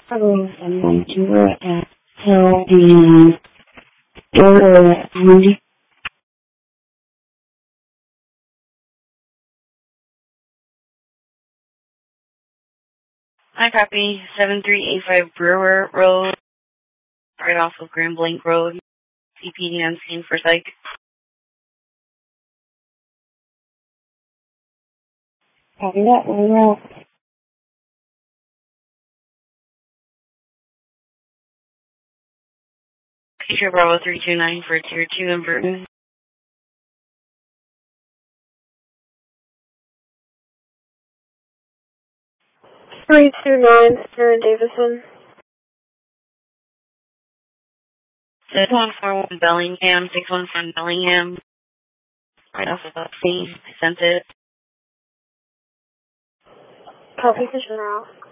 Hello, someone to tell the order Andy. Hi, copy. 7385 Brewer Road, right off of Grand Blanc Road. CPD on scene for psych. Copy that, we're out. Teacher Bravo 329 for Tier 2 in Burton. 329, Aaron Davison. 6141 Bellingham, 615 Bellingham, right off of that scene. I sent it. Copy, Fisher Ralph.